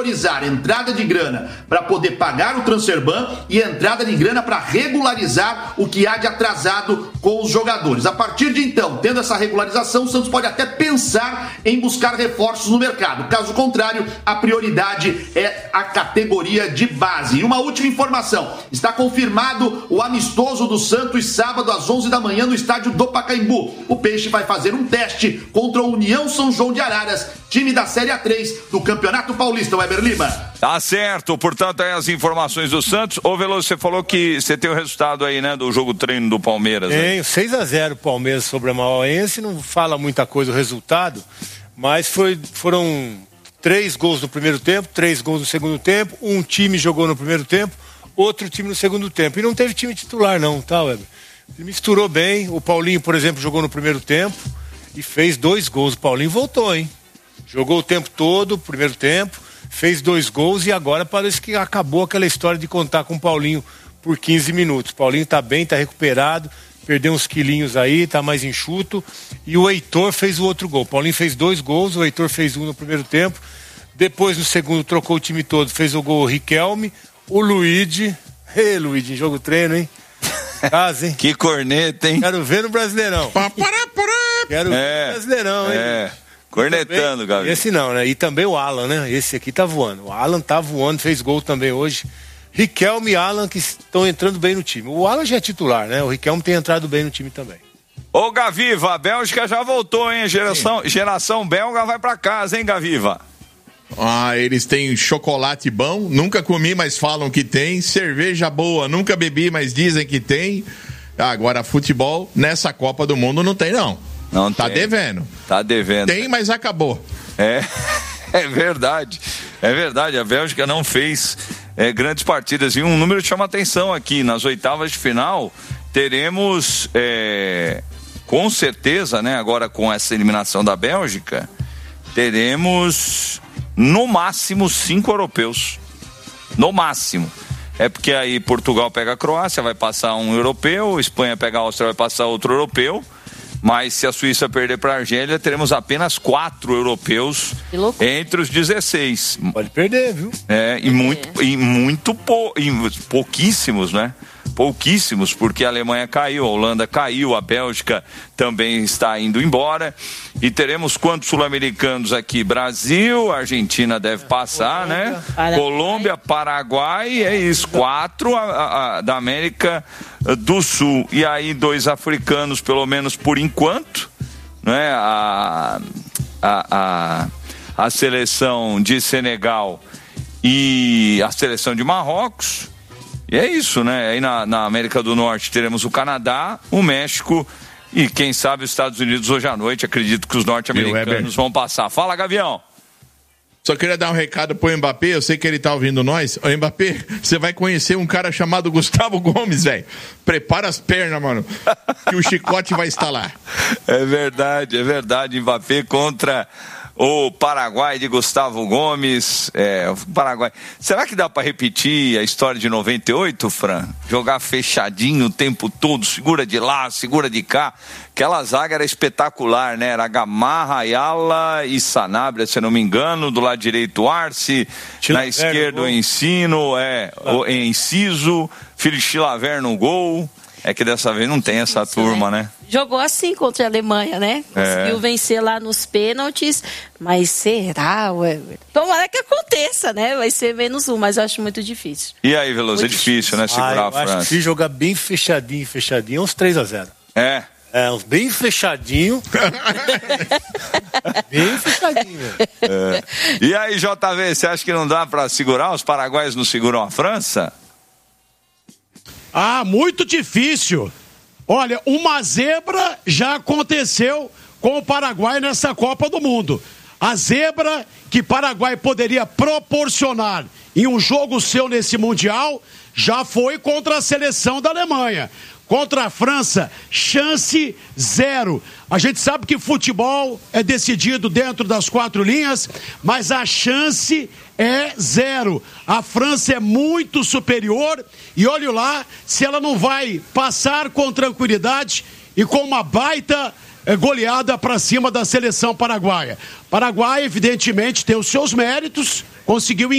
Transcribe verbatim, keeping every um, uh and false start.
priorizar entrada de grana para poder pagar o Transferban e entrada de grana para regularizar o que há de atrasado com os jogadores. A partir de então, tendo essa regularização, o Santos pode até pensar em buscar reforços no mercado. Caso contrário, a prioridade é a categoria de base. E uma última informação, está confirmado o amistoso do Santos sábado às onze da manhã no estádio do Pacaembu. O Peixe vai fazer um teste contra o União São João de Araras, time da Série A três do Campeonato Paulista, Weber Lima. Tá certo, portanto, aí as informações do Santos. Ô, Veloso, você falou que você tem o resultado aí, né, do jogo treino do Palmeiras. Tem, né? seis a zero Palmeiras sobre a Mauaense, não fala muita coisa o resultado, mas foi, foram três gols no primeiro tempo, três gols no segundo tempo, um time jogou no primeiro tempo, outro time no segundo tempo, e não teve time titular não, tá, Weber? Ele misturou bem, o Paulinho, por exemplo, jogou no primeiro tempo e fez dois gols, o Paulinho voltou, hein? Jogou o tempo todo, primeiro tempo, fez dois gols e agora parece que acabou aquela história de contar com o Paulinho por quinze minutos. O Paulinho tá bem, tá recuperado, perdeu uns quilinhos aí, tá mais enxuto. E o Heitor fez o outro gol. O Paulinho fez dois gols, o Heitor fez um no primeiro tempo. Depois, no segundo, trocou o time todo, fez o gol o Riquelme, o Luigi. Ei, Luigi, jogo treino, hein? Casa, hein? Que corneta, hein? Quero ver no Brasileirão. Quero ver é, no Brasileirão, hein? É. Cornetando, Gabi. Esse não, né? E também o Alan, né? Esse aqui tá voando. O Alan tá voando, fez gol também hoje. Riquelme e Alan que estão entrando bem no time. O Alan já é titular, né? O Riquelme tem entrado bem no time também. Ô, Gaviva, a Bélgica já voltou, hein? Geração, geração belga vai pra casa, hein, Gaviva? Ah, eles têm chocolate bom, nunca comi, mas falam que tem. Cerveja boa, nunca bebi, mas dizem que tem. Agora, futebol, nessa Copa do Mundo não tem, não. Não tá tem. devendo. Tá devendo. Tem, mas acabou. É, é verdade. É verdade, a Bélgica não fez é, grandes partidas. E um número chama atenção aqui, nas oitavas de final, teremos, é, com certeza, né, agora com essa eliminação da Bélgica, teremos, no máximo, cinco europeus. No máximo. É porque aí Portugal pega a Croácia, vai passar um europeu, Espanha pega a Áustria, vai passar outro europeu. Mas se a Suíça perder para a Argélia, teremos apenas quatro europeus entre os dezesseis. Pode perder, viu? É, e muito, e muito pou, e pouquíssimos, né? Pouquíssimos, porque a Alemanha caiu, a Holanda caiu, a Bélgica também está indo embora. E teremos quantos sul-americanos aqui? Brasil, Argentina deve passar, Colômbia, né? Paraguai. Colômbia, Paraguai, é isso, quatro a, a, a, da América do Sul. E aí dois africanos, pelo menos por enquanto, né? A, a, a, a seleção de Senegal e a seleção de Marrocos. E é isso, né? Aí na, na América do Norte teremos o Canadá, o México e quem sabe os Estados Unidos hoje à noite. Acredito que os norte-americanos vão passar. Fala, Gavião. Só queria dar um recado pro Mbappé, eu sei que ele tá ouvindo nós. Ô, Mbappé, você vai conhecer um cara chamado Gustavo Gomes, velho. Prepara as pernas, mano, que o chicote vai estalar. É verdade, é verdade. Mbappé contra o Paraguai de Gustavo Gomes. É, o Paraguai. Será que dá para repetir a história de noventa e oito, Fran? Jogar fechadinho o tempo todo, segura de lá, segura de cá. Aquela zaga era espetacular, né? Era Gamarra, Ayala e Sanabria, se não me engano. Do lado direito, o Arce. Na esquerda, o Ensino, é, o Enciso, Felipe Chilaver no gol. É que dessa vez não tem essa Isso, turma, né? né? Jogou assim contra a Alemanha, né? Conseguiu é. vencer lá nos pênaltis, mas será, ué? Tomara que aconteça, né? Vai ser menos um, mas eu acho muito difícil. E aí, Veloso, é difícil, né? Segurar ah, a França. Acho que se jogar bem fechadinho, fechadinho, uns três a zero. É? É, uns bem fechadinho. Bem fechadinho, é. E aí, J V, você acha que não dá pra segurar? Os paraguaios não seguram a França? Ah, muito difícil. Olha, uma zebra já aconteceu com o Paraguai nessa Copa do Mundo. A zebra que o Paraguai poderia proporcionar em um jogo seu nesse Mundial já foi contra a seleção da Alemanha. Contra a França, chance zero. A gente sabe que futebol é decidido dentro das quatro linhas, mas a chance é zero. A França é muito superior e olhe lá se ela não vai passar com tranquilidade e com uma baita goleada para cima da seleção paraguaia. Paraguai, evidentemente, tem os seus méritos, conseguiu